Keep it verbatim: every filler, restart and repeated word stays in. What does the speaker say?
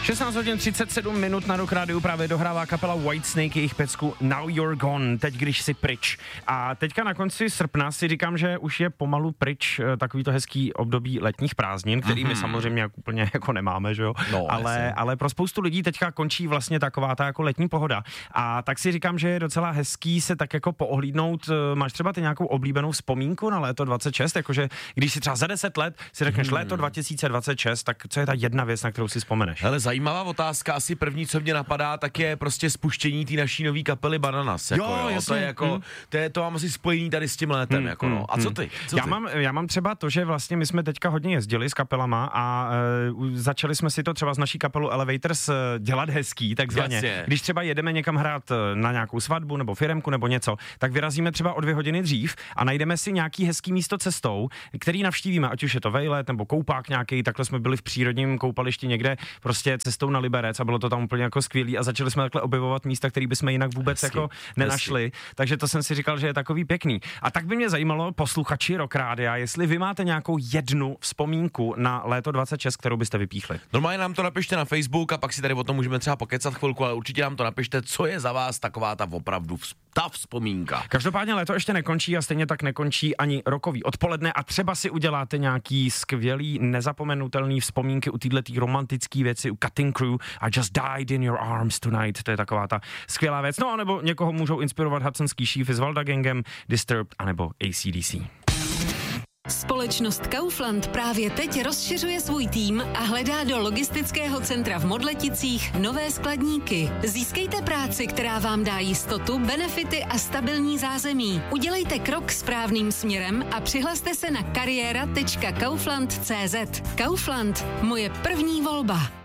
šestnáct hodin třicet sedm minut na Rock Rádiu právě dohrává kapela Whitesnake jejich pecku Now You're Gone, teď když si pryč. A teďka na konci srpna si říkám, že už je pomalu pryč takovýto hezký období letních prázdnin, který mm-hmm. my samozřejmě jak úplně jako nemáme, že jo? No, ale, ale pro spoustu lidí teďka končí vlastně taková ta jako letní pohoda. A tak si říkám, že je docela hezký se tak jako poohlídnout. Máš třeba ty nějakou oblíbenou vzpomínku na léto dvacet šest, jakože když si třeba za deset let si řekneš hmm. léto dva tisíce dvacet šest, tak co je ta jedna věc, na kterou si vzpomeneš? Hele, zajímavá otázka, asi první, co mě napadá, tak je prostě spuštění té naší nové kapely Bananas. Jako, jo, jo, to je jako, hmm. to, je, to mám asi spojení tady s tím létem, hmm. jako no. A co ty? Co já, ty? Mám, já mám třeba to, že vlastně my jsme teďka hodně jezdili s kapelama a uh, začali jsme si to třeba s naší kapelou Elevators uh, dělat hezký, takzvaně. Jasně. Když třeba jedeme někam hrát na nějakou svatbu nebo firemku nebo něco, tak vyrazíme třeba o dvě hodiny dřív a najdeme si nějaký hezký místo cestou, který navštívíme, ať už je to vejlet nebo koupák nějaký. Takhle jsme byli v přírodním koupališti někde prostě cestou na Liberec a bylo to tam úplně jako skvělý a začali jsme takhle objevovat místa, které bychom jinak vůbec hezky, jako nenašli. Hezky. Takže to jsem si říkal, že je takový pěkný. A tak by mě zajímalo, posluchači Rock Rádia, jestli vy máte nějakou jednu vzpomínku na léto dvacet šest, kterou byste vypíchli. Normálně nám to napište na Facebook a pak si tady o tom můžeme třeba pokecat chvilku, ale určitě nám to napište, co je za vás taková ta opravdu ta vzpomínka. Každopádně léto ještě nekončí a stejně tak nekončí ani rokový odpoledne a třeba si uděláte nějaký skvělý, nezapomenutelný vzpomínky u této romantické věci, u Cutting Crew I Just Died in Your Arms Tonight, to je taková ta skvělá věc. No, nebo někoho můžou inspirovat Hudsonský šífy s Valda Gangem, Disturbed, anebo A C D C. Společnost Kaufland právě teď rozšiřuje svůj tým a hledá do logistického centra v Modleticích nové skladníky. Získejte práci, která vám dá jistotu, benefity a stabilní zázemí. Udělejte krok správným směrem a přihlaste se na kariéra tečka kaufland tečka cé zet. Kaufland, moje první volba.